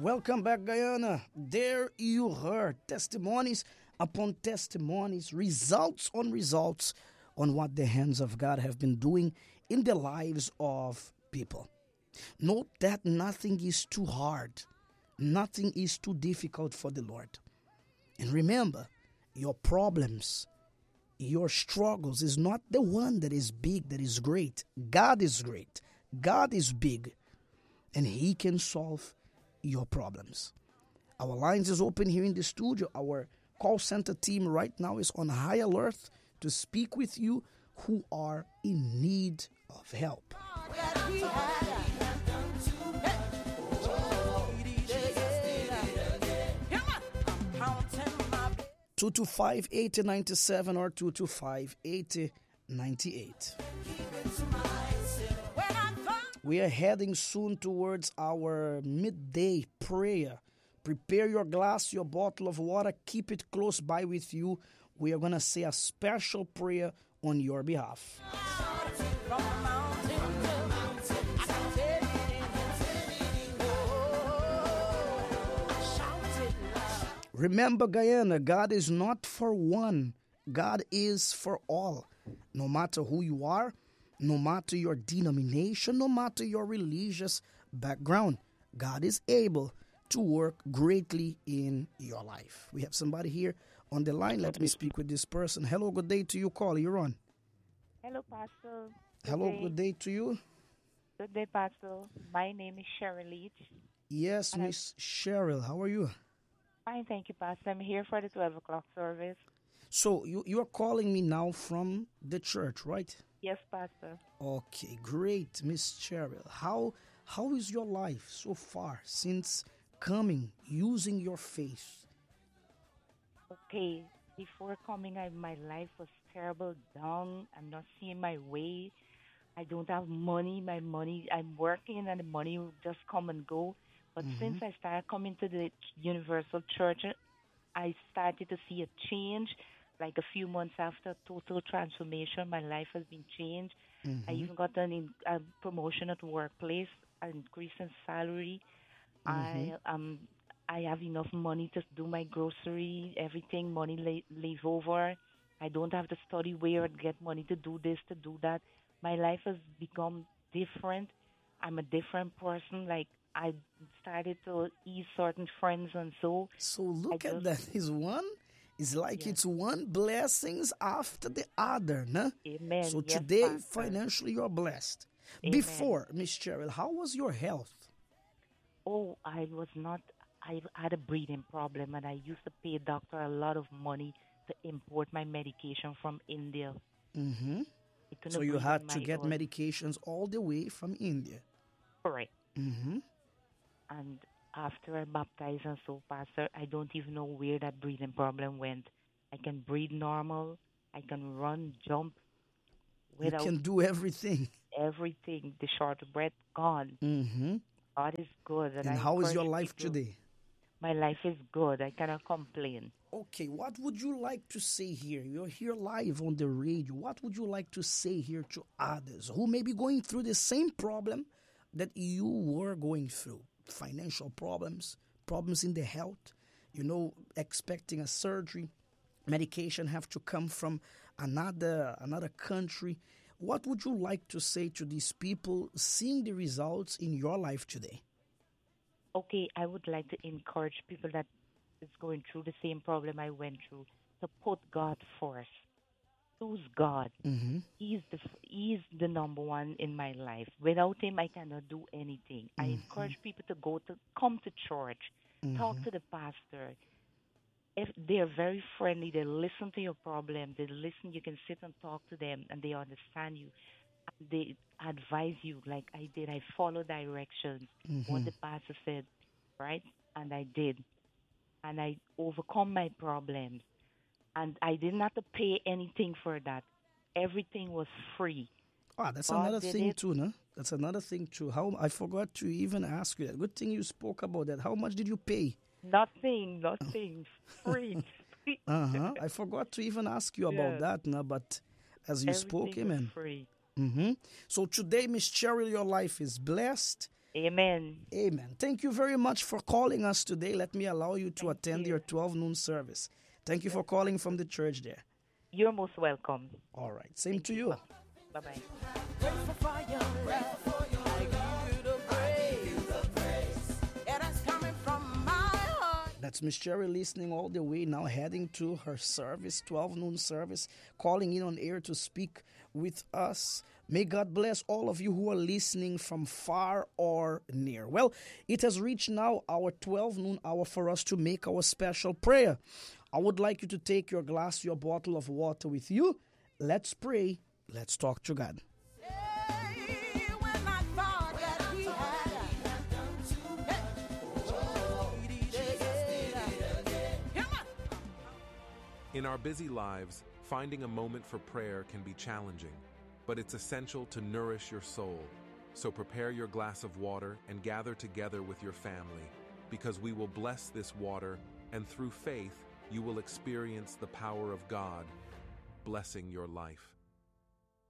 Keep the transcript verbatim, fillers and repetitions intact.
Welcome back, Guyana. There you heard testimonies upon testimonies, results on results on what the hands of God have been doing in the lives of people. Note that nothing is too hard, nothing is too difficult for the Lord. And remember, your problems, your struggles is not the one that is big, that is great. God is great. God is big, and He can solve your problems. Our lines is open here in the studio. Our call center team right now is on high alert to speak with you who are in need of help. two two five, eight zero nine seven or two two five, eight zero nine eight. We are heading soon towards our midday prayer. Prepare your glass, your bottle of water. Keep it close by with you. We are going to say a special prayer on your behalf. Remember, Guyana, God is not for one. God is for all. No matter who you are, no matter your denomination, no matter your religious background, God is able to work greatly in your life. We have somebody here on the line. Let me speak with this person. Hello, good day to you, caller. You're on. Hello, Pastor. Good Hello, day. good day to you. Good day, Pastor. My name is Cheryl Leach. Yes, And I'm- Miss Cheryl. How are you? Fine, thank you, Pastor. I'm here for the twelve o'clock service. So you you are calling me now from the church, right? Yes, Pastor. Okay, great, Miss Cheryl. How how is your life so far since coming, using your faith? Okay, before coming, I, my life was terrible, down. I'm not seeing my way. I don't have money. My money, I'm working and the money will just come and go. But since I started coming to the Universal Church, I started to see a change. Like a few months after total transformation, my life has been changed. I even got an in, a promotion at workplace, an increase in salary. I um I have enough money to do my grocery, everything. Money la- leave over. I don't have to study where to get money to do this, to do that. My life has become different. I'm a different person. Like I started to ease certain friends and so. So look I at just- that. Is one, it's like Yes. it's one blessings after the other, no? Amen. So Yes, today, Pastor. financially, you're blessed. Amen. Before, Miss Cheryl, how was your health? Oh, I was not. I had a breathing problem, and I used to pay doctor a lot of money to import my medication from India. Mm-hmm. I couldn't So you breathe had on to my get own. medications all the way from India. Correct. Mm-hmm. And after I baptized and so, Pastor, I don't even know where that breathing problem went. I can breathe normal. I can run, jump You without can do everything. everything. The short breath gone. Mm-hmm. God is good. And, And I how is your encourage life people- today? My life is good. I cannot complain. Okay, what would you like to say here? You're here live on the radio. What would you like to say here to others who may be going through the same problem that you were going through? Financial problems, problems in the health, you know, expecting a surgery, medication have to come from another another country. What would you like to say to these people seeing the results in your life today? Okay, I would like to encourage people that is going through the same problem I went through to put God first. Choose God. Mm-hmm. He's the f- He's the number one in my life. Without Him, I cannot do anything. I encourage people to go to come to church, talk to the pastor. If they're very friendly, they listen to your problem. They listen. You can sit and talk to them, and they understand you. They advise you like I did. I follow directions, what the pastor said, right? And I did. And I overcome my problems. And I didn't have to pay anything for that. Everything was free. Ah, that's God another did thing it. too, no? That's another thing too. How I forgot to even ask you that. Good thing you spoke about that. How much did you pay? Nothing, nothing. Free. Uh huh. I forgot to even ask you about Yes. that, no? But as you spoke, Everything was amen. free. Mm-hmm. So today, Miss Cheryl, your life is blessed. Amen. Amen. Thank you very much for calling us today. Let me allow you to Thank attend you. your twelve noon service. Thank you for calling from the church there. You're most welcome. All right. Same Thank to you. you. Bye bye. Grateful for your love. I give you the praise. It is coming from my heart. That's Miss Cherry listening all the way now, heading to her service, twelve noon service, calling in on air to speak with us. May God bless all of you who are listening from far or near. Well, it has reached now our twelve noon hour for us to make our special prayer. I would like you to take your glass, your bottle of water with you. Let's pray. Let's talk to God. Hey, when I thought that he had Come on. In our busy lives, finding a moment for prayer can be challenging, but it's essential to nourish your soul. So prepare your glass of water and gather together with your family, because we will bless this water, and through faith, you will experience the power of God, blessing your life.